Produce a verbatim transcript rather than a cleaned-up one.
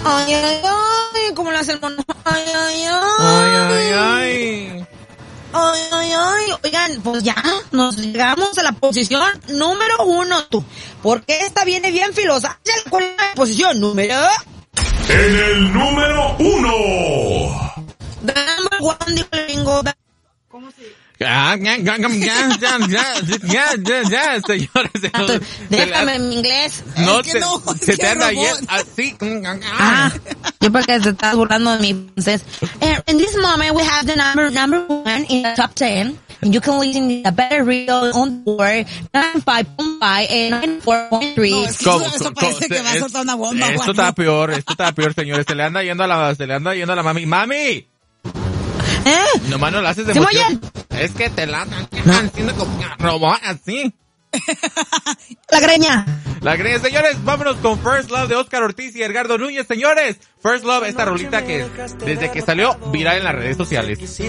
Ay, ay, ay, ¿cómo le hace el mono? Ay, ay, ay. Ay, ay, ay. Ay, ay, ay. Oigan, pues ya nos llegamos a la posición número uno, tú. Porque esta viene bien filosa. ¿Cuál es la posición número? En el número uno. The number one, digo el bingo. ¿Cómo se dice? Ya, ya, ya, ya, ya, ya, ya, ya, señores. Déjame en inglés. No, Es que se, no, es se que te anda robot. yendo así. Ah, yo porque te estás burlando de mí. Entonces, uh, in this moment we have the number number one in the top ten. And you can listen to the better radio on board ninety-five point five and ninety-four point three. No, es que ¿Cómo? eso, eso ¿Cómo? parece que va a Es- soltar una bomba. Esto Juan. está peor, esto está peor, señores. Se le anda yendo a la, se le anda yendo a la mami. ¡Mami! ¿Eh? Nomás no la haces de ¿Sí me emoción. Es que te la andan haciendo como un robot así. La greña. La greña, señores, vámonos con First Love de Oscar Ortiz y Edgardo Núñez, señores. First Love, esta rolita que desde que salió viral en las redes sociales.